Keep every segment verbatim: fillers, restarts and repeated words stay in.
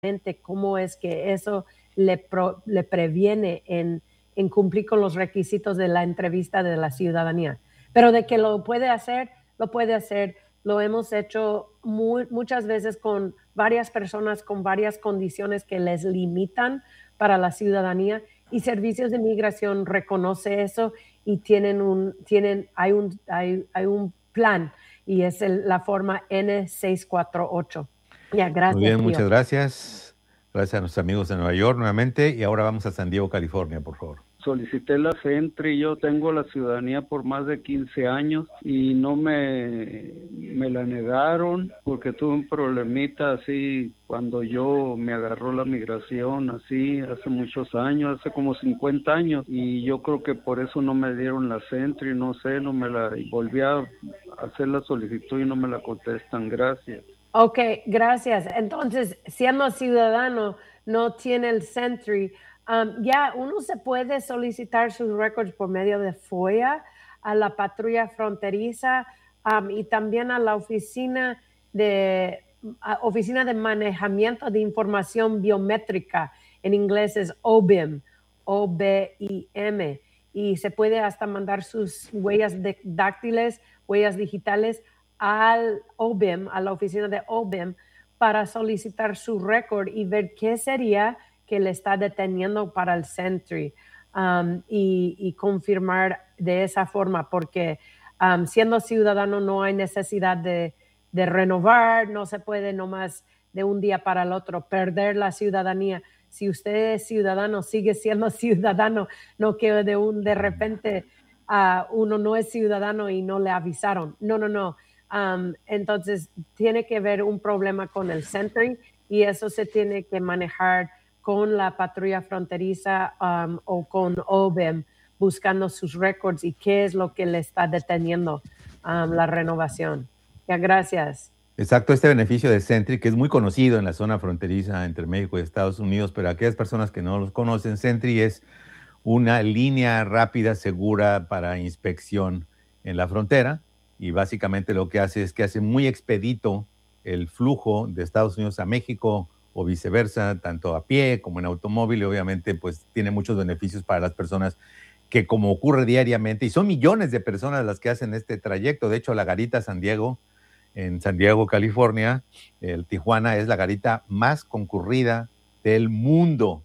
cómo es que eso le, pro, le previene en, en cumplir con los requisitos de la entrevista de la ciudadanía. Pero de que lo puede hacer, lo puede hacer. Lo hemos hecho muy, muchas veces con varias personas con varias condiciones que les limitan para la ciudadanía, y Servicios de Migración reconoce eso y tienen un, tienen, hay, un, hay, hay un plan, y es el, la forma N seiscientos cuarenta y ocho. Ya, Muy gracias, bien, tío. muchas gracias. Gracias a nuestros amigos de Nueva York nuevamente. Y ahora vamos a San Diego, California, por favor. Solicité la Sentry, yo tengo la ciudadanía por más de quince años y no me, me la negaron porque tuve un problemita así cuando yo me agarró la migración, así hace muchos años, hace como cincuenta años, y yo creo que por eso no me dieron la Sentry, no sé, no me la, volví a hacer la solicitud y no me la contestan. Gracias. Ok, gracias. Entonces, siendo ciudadano, no tiene el Sentry. Um, ya uno se puede solicitar sus récords por medio de F O I A a la patrulla fronteriza, um, y también a la oficina de, a, oficina de manejamiento de información biométrica. En inglés es O B I M, O B I M. Y se puede hasta mandar sus huellas de, dáctiles, huellas digitales al O B I M, a la oficina de O B I M, para solicitar su récord y ver qué sería que le está deteniendo para el Sentry, um, y, y confirmar de esa forma, porque um, siendo ciudadano no hay necesidad de, de renovar, no se puede nomás de un día para el otro perder la ciudadanía. Si usted es ciudadano, sigue siendo ciudadano, no que de, un, de repente uh, uno no es ciudadano y no le avisaron. No, no, no. Um, entonces, tiene que haber un problema con el Sentry y eso se tiene que manejar con la patrulla fronteriza um, o con O B I M, buscando sus récords y qué es lo que le está deteniendo um, la renovación. Ya, gracias. Exacto, este beneficio de Sentry, que es muy conocido en la zona fronteriza entre México y Estados Unidos, pero aquellas personas que no los conocen, Sentry es una línea rápida, segura para inspección en la frontera, y básicamente lo que hace es que hace muy expedito el flujo de Estados Unidos a México o viceversa, tanto a pie como en automóvil, y obviamente pues tiene muchos beneficios para las personas que, como ocurre diariamente, y son millones de personas las que hacen este trayecto. De hecho, la garita San Diego, en San Diego, California, el Tijuana, es la garita más concurrida del mundo.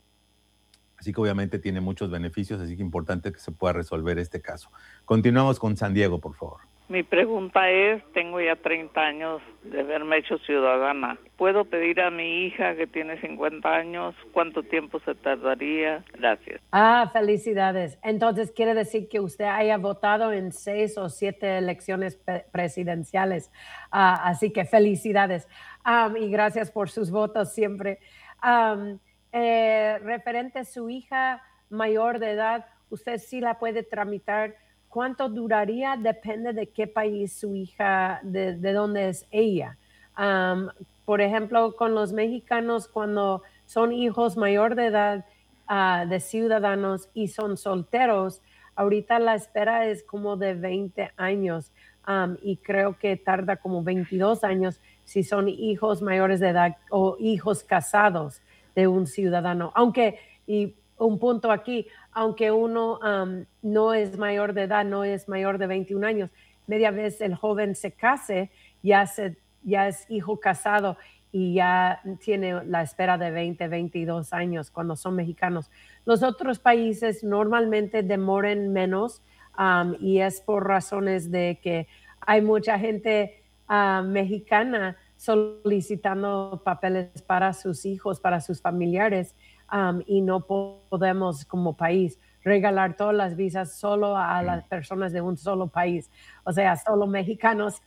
Así que obviamente tiene muchos beneficios, así que es importante que se pueda resolver este caso. Continuamos con San Diego, por favor. Mi pregunta es, tengo ya treinta años de haberme hecho ciudadana. ¿Puedo pedir a mi hija que tiene cincuenta años cuánto tiempo se tardaría? Gracias. Ah, felicidades. Entonces, quiere decir que usted haya votado en seis o siete elecciones presidenciales. Uh, así que felicidades. Um, y gracias por sus votos siempre. Um, eh, referente a su hija mayor de edad, usted sí la puede tramitar. ¿Cuánto duraría? Depende de qué país su hija, de, de dónde es ella. Um, por ejemplo, con los mexicanos, cuando son hijos mayor de edad, uh, de ciudadanos y son solteros, ahorita la espera es como de veinte años, um, y creo que tarda como veintidós años si son hijos mayores de edad o hijos casados de un ciudadano. Aunque, y un punto aquí, aunque uno um, no es mayor de edad, no es mayor de veintiún años, media vez el joven se case, ya, se, ya es hijo casado y ya tiene la espera de veinte, veintidós años cuando son mexicanos. Los otros países normalmente demoran menos, um, y es por razones de que hay mucha gente uh, mexicana solicitando papeles para sus hijos, para sus familiares, um, y no podemos como país regalar todas las visas solo a las personas de un solo país, o sea, solo mexicanos.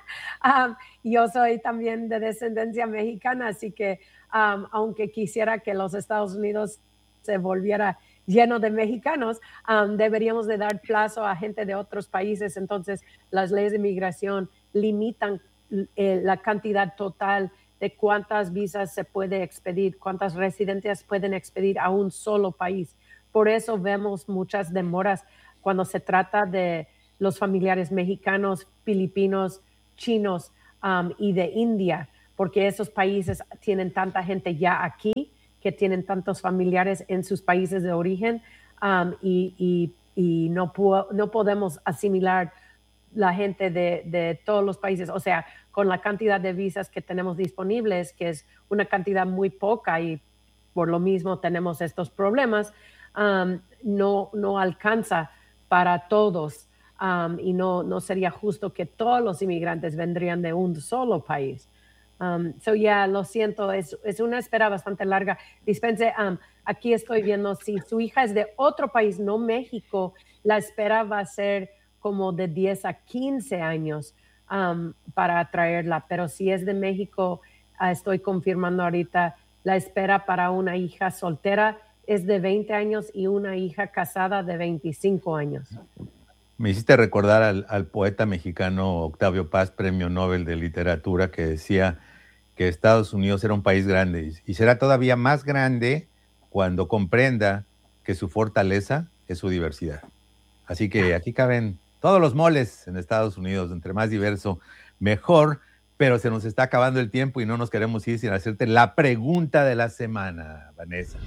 um, yo soy también de descendencia mexicana, así que um, aunque quisiera que los Estados Unidos se volviera lleno de mexicanos, um, deberíamos de dar plazo a gente de otros países. Entonces, las leyes de migración limitan eh, la cantidad total de cuántas visas se puede expedir, cuántas residencias pueden expedir a un solo país. Por eso vemos muchas demoras cuando se trata de los familiares mexicanos, filipinos, chinos um, y de India, porque esos países tienen tanta gente ya aquí, que tienen tantos familiares en sus países de origen, um, y, y, y no, po- no podemos asimilar la gente de, de todos los países. O sea, con la cantidad de visas que tenemos disponibles, que es una cantidad muy poca y por lo mismo tenemos estos problemas, um, no, no alcanza para todos, um, y no, no sería justo que todos los inmigrantes vendrían de un solo país. Um, so ya, yeah, lo siento, es, es una espera bastante larga. Dispense, um, aquí estoy viendo, si su hija es de otro país, no México, la espera va a ser como de diez a quince años um, para traerla, pero si es de México, uh, estoy confirmando ahorita, la espera para una hija soltera es de veinte años y una hija casada de veinticinco años. Me hiciste recordar al, al poeta mexicano Octavio Paz, Premio Nobel de Literatura, que decía que Estados Unidos era un país grande y será todavía más grande cuando comprenda que su fortaleza es su diversidad. Así que aquí caben todos los moles en Estados Unidos, entre más diverso, mejor, pero se nos está acabando el tiempo y no nos queremos ir sin hacerte la pregunta de la semana, Vanessa.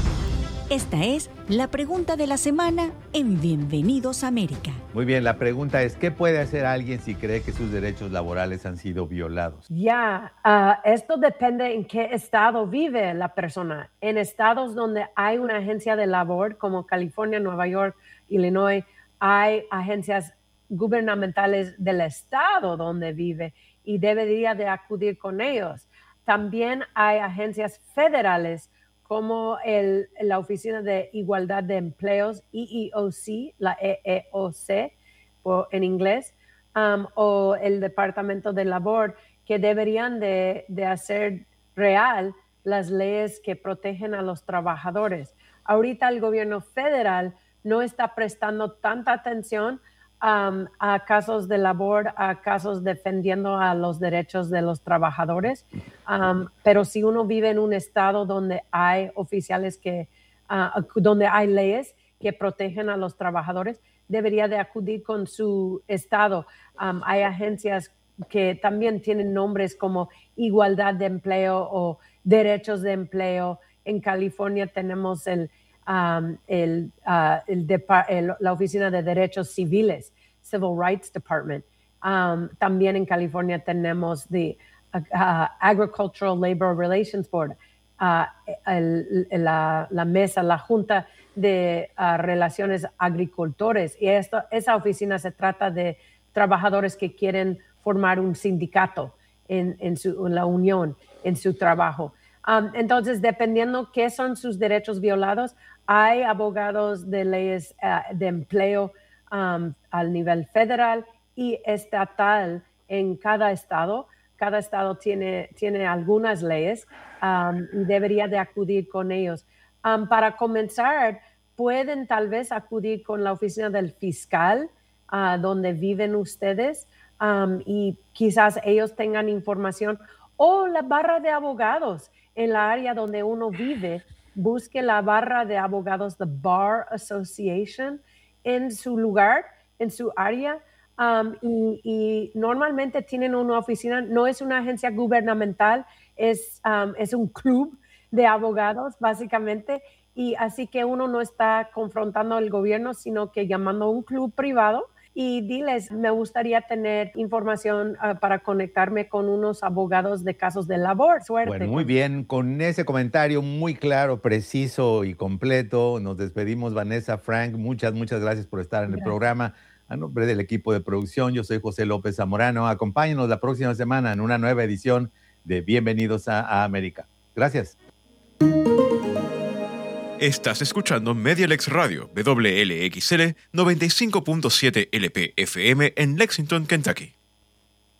Esta es la pregunta de la semana en Bienvenidos a América. Muy bien, la pregunta es, ¿qué puede hacer alguien si cree que sus derechos laborales han sido violados? Ya, yeah, uh, esto depende en qué estado vive la persona. En estados donde hay una agencia de labor, como California, Nueva York, Illinois, hay agencias gubernamentales del estado donde vive y debería de acudir con ellos. También hay agencias federales como el, la Oficina de Igualdad de Empleos, E E O C, la E E O C por, en inglés, um, o el Departamento de Labor, que deberían de, de hacer real las leyes que protegen a los trabajadores. Ahorita el gobierno federal no está prestando tanta atención um, a casos de labor, a casos defendiendo a los derechos de los trabajadores. Um, pero si uno vive en un estado donde hay oficiales que, uh, donde hay leyes que protegen a los trabajadores, debería de acudir con su estado. Um, hay agencias que también tienen nombres como igualdad de empleo o derechos de empleo. En California tenemos el, um, el, uh, el, el, la Oficina de Derechos Civiles, Civil Rights Department. Um, también en California tenemos the uh, uh, Agricultural Labor Relations Board, uh, el, la, la mesa, la Junta de uh, Relaciones Agricultores. Y esto, esa oficina se trata de trabajadores que quieren formar un sindicato en, en, su, en la unión, en su trabajo. Um, entonces, dependiendo qué son sus derechos violados, hay abogados de leyes uh, de empleo um, al nivel federal y estatal en cada estado. Cada estado tiene, tiene algunas leyes um, y debería de acudir con ellos. Um, para comenzar, pueden tal vez acudir con la oficina del fiscal uh, donde viven ustedes, um, y quizás ellos tengan información, o la barra de abogados en la área donde uno vive. Busque la barra de abogados, the Bar Association, en su lugar, en su área, um, y, y normalmente tienen una oficina, no es una agencia gubernamental, es, um, es un club de abogados, básicamente, y así que uno no está confrontando al gobierno, sino que llamando a un club privado y diles, me gustaría tener información uh, para conectarme con unos abogados de casos de labor. Suerte. Bueno, muy bien. Con ese comentario muy claro, preciso y completo, nos despedimos, Vanessa, Frank. Muchas, muchas gracias por estar en gracias. el programa. A nombre del equipo de producción, yo soy José López Zamorano. Acompáñenos la próxima semana en una nueva edición de Bienvenidos a, a América. Gracias. Estás escuchando Medialex Radio, W L X L noventa y cinco punto siete L P F M en Lexington, Kentucky.